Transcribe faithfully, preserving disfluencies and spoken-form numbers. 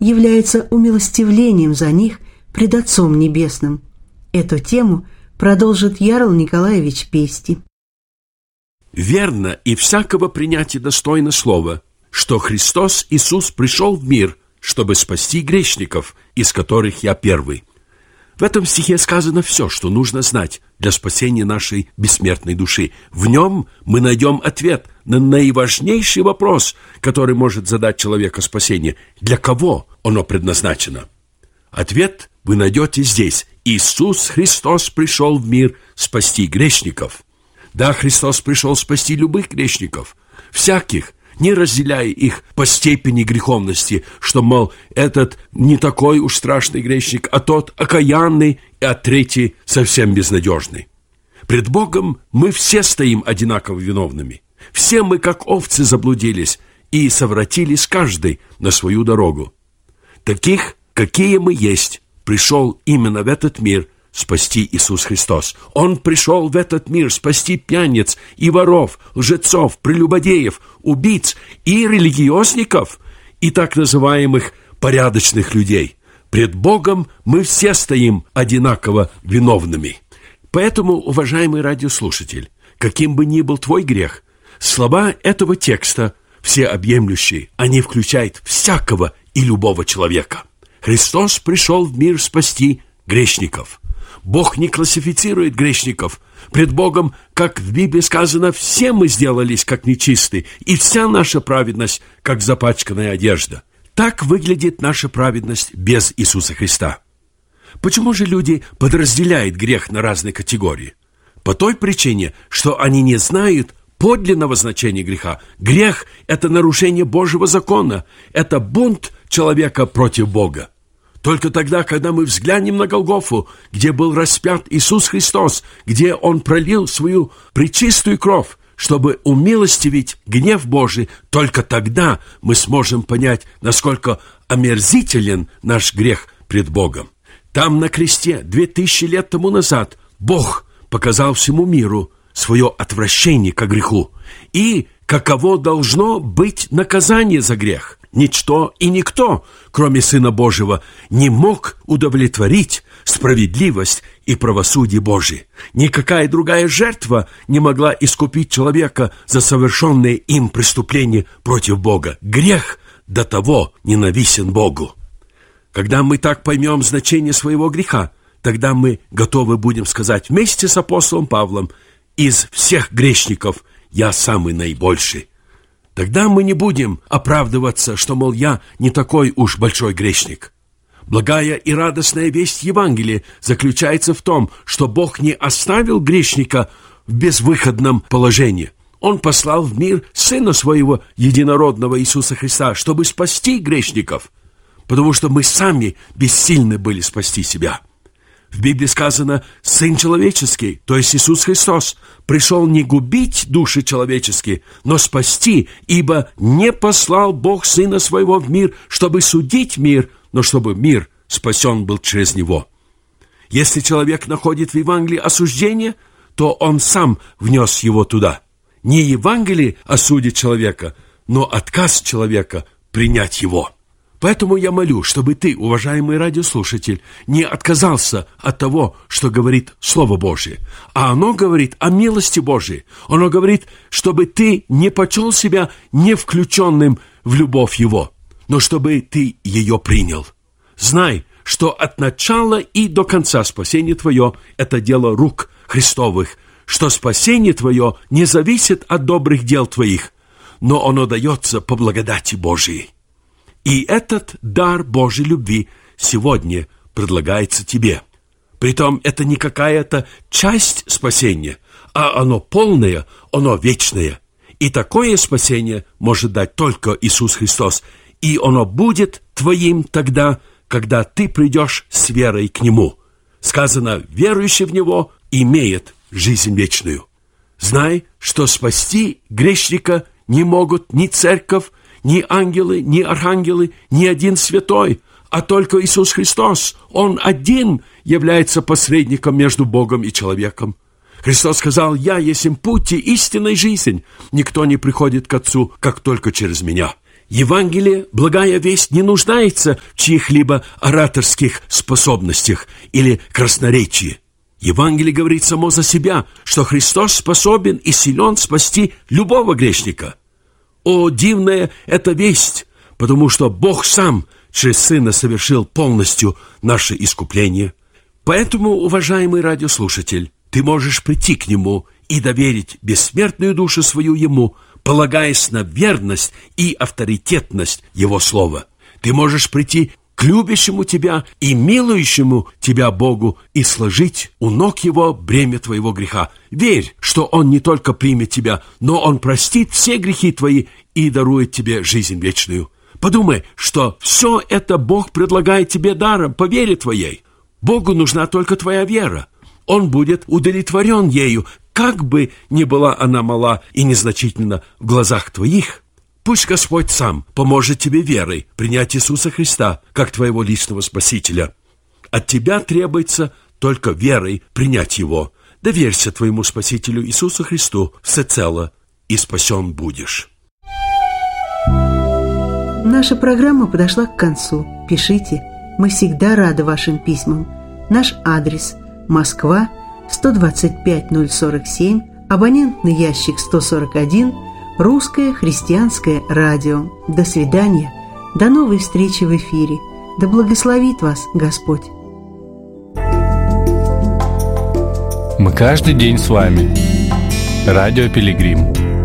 является умилостивлением за них пред Отцом Небесным. Эту тему продолжит Ярл Николаевич Пести. Верно и всякого принятия достойно слова, что Христос Иисус пришел в мир, чтобы спасти грешников, из которых я первый. В этом стихе сказано все, что нужно знать для спасения нашей бессмертной души. В нем мы найдем ответ на наиважнейший вопрос, который может задать человеку спасение. Для кого оно предназначено? Ответ вы найдете здесь. Иисус Христос пришел в мир спасти грешников. Да, Христос пришел спасти любых грешников, всяких, не разделяя их по степени греховности, что, мол, этот не такой уж страшный грешник, а тот окаянный, а третий совсем безнадежный. Пред Богом мы все стоим одинаково виновными. Все мы, как овцы, заблудились и совратились каждый на свою дорогу. Таких, какие мы есть, пришел именно в этот мир спасти Иисус Христос. Он пришел в этот мир спасти пьяниц и воров, лжецов, прелюбодеев, убийц и религиозников, и так называемых порядочных людей. Пред Богом мы все стоим одинаково виновными. Поэтому, уважаемый радиослушатель, каким бы ни был твой грех, слова этого текста всеобъемлющие, они включают всякого и любого человека. Христос пришел в мир спасти грешников. Бог не классифицирует грешников. Пред Богом, как в Библии сказано, все мы сделались как нечистые, и вся наша праведность, как запачканная одежда. Так выглядит наша праведность без Иисуса Христа. Почему же люди подразделяют грех на разные категории? По той причине, что они не знают подлинного значения греха. Грех – это нарушение Божьего закона, это бунт человека против Бога. Только тогда, когда мы взглянем на Голгофу, где был распят Иисус Христос, где Он пролил свою пречистую кровь, чтобы умилостивить гнев Божий, только тогда мы сможем понять, насколько омерзителен наш грех пред Богом. Там, на кресте, две тысячи лет тому назад, Бог показал всему миру свое отвращение к греху и каково должно быть наказание за грех. Ничто и никто, кроме Сына Божьего, не мог удовлетворить справедливость и правосудие Божие. Никакая другая жертва не могла искупить человека за совершенное им преступление против Бога. Грех до того ненавистен Богу. Когда мы так поймем значение своего греха, тогда мы готовы будем сказать вместе с апостолом Павлом: «Из всех грешников я самый наибольший». Тогда мы не будем оправдываться, что, мол, я не такой уж большой грешник. Благая и радостная весть Евангелия заключается в том, что Бог не оставил грешника в безвыходном положении. Он послал в мир Сына Своего единородного Иисуса Христа, чтобы спасти грешников, потому что мы сами бессильны были спасти себя. В Библии сказано: «Сын человеческий», то есть Иисус Христос, пришел не губить души человеческие, но спасти, ибо не послал Бог Сына Своего в мир, чтобы судить мир, но чтобы мир спасен был через Него. Если человек находит в Евангелии осуждение, то он сам внес его туда. Не Евангелие осудит человека, но отказ человека принять его. Поэтому я молю, чтобы ты, уважаемый радиослушатель, не отказался от того, что говорит Слово Божие. А оно говорит о милости Божией. Оно говорит, чтобы ты не почел себя не включенным в любовь Его, но чтобы ты ее принял. Знай, что от начала и до конца спасение твое – это дело рук Христовых, что спасение твое не зависит от добрых дел твоих, но оно дается по благодати Божией. И этот дар Божьей любви сегодня предлагается тебе. Притом это не какая-то часть спасения, а оно полное, оно вечное. И такое спасение может дать только Иисус Христос. И оно будет твоим тогда, когда ты придешь с верой к Нему. Сказано: верующий в Него имеет жизнь вечную. Знай, что спасти грешника не могут ни церковь, ни ангелы, ни архангелы, ни один святой, а только Иисус Христос. Он один является посредником между Богом и человеком. Христос сказал: «Я есть путь и истинная жизнь. Никто не приходит к Отцу, как только через Меня». Евангелие, благая весть, не нуждается в чьих-либо ораторских способностях или красноречии. Евангелие говорит само за себя, что Христос способен и силен спасти любого грешника. О, дивная эта весть, потому что Бог сам через Сына совершил полностью наше искупление. Поэтому, уважаемый радиослушатель, ты можешь прийти к Нему и доверить бессмертную душу свою Ему, полагаясь на верность и авторитетность Его Слова. Ты можешь прийти к любящему тебя и милующему тебя Богу и сложить у ног Его бремя твоего греха. Верь, что Он не только примет тебя, но Он простит все грехи твои и дарует тебе жизнь вечную. Подумай, что все это Бог предлагает тебе даром по вере твоей. Богу нужна только твоя вера. Он будет удовлетворен ею, как бы ни была она мала и незначительна в глазах твоих. Пусть Господь сам поможет тебе верой принять Иисуса Христа как твоего личного Спасителя. От тебя требуется только верой принять Его. Доверься твоему Спасителю Иисусу Христу всецело, и спасен будешь. Наша программа подошла к концу. Пишите, мы всегда рады вашим письмам. Наш адрес – Москва, сто двадцать пять ноль сорок семь, абонентный ящик сто сорок один, Русское христианское радио. До свидания, до новой встречи в эфире. Да благословит вас Господь. Мы каждый день с вами. Радио Пилигрим.